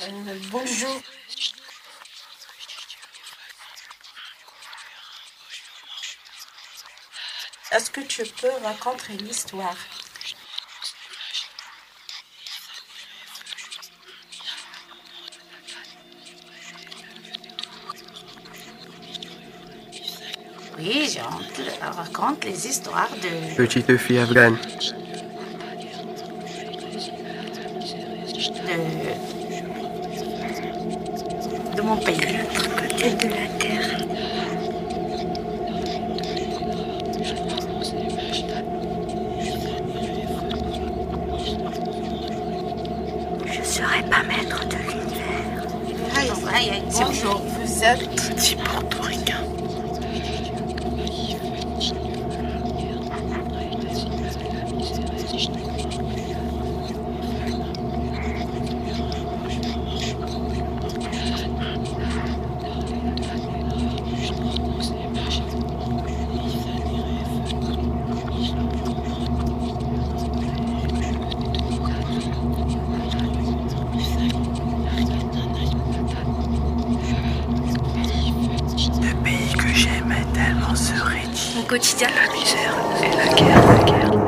Bonjour. Est-ce que tu peux raconter l'histoire? Oui, raconte les histoires de... Petite fille afghane. de mon pays. Côté de la terre. Je serai pas maître de l'univers. Bonjour, vous êtes Petit portoricain. Le pays que j'aimais tellement serait dit. Mon quotidien. La misère et la guerre.